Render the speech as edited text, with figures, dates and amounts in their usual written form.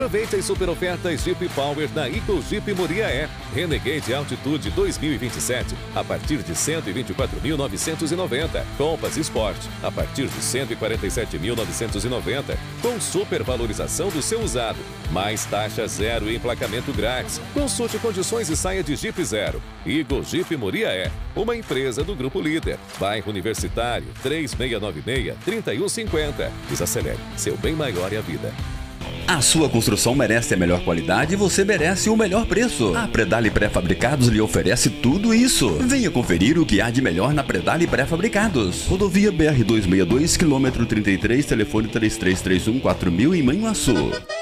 Aproveite as super ofertas Jeep Power da Eagle Jeep Muriaé. Renegade Altitude 2027 a partir de 124.990. Compass Sport a partir de 147.990. Com supervalorização do seu usado. Mais taxa zero e emplacamento grátis. Consulte condições e saia de Jeep Zero. Eagle Jeep Muriaé, uma empresa do Grupo Líder. Bairro Universitário 3696-3150. Desacelere, seu bem maior é a vida. A sua construção merece a melhor qualidade e você merece o melhor preço. A Predale Pré-Fabricados lhe oferece tudo isso. Venha conferir o que há de melhor na Predale Pré-Fabricados. Rodovia BR-262, quilômetro 33, telefone 3331-4000 em Manhuaçu.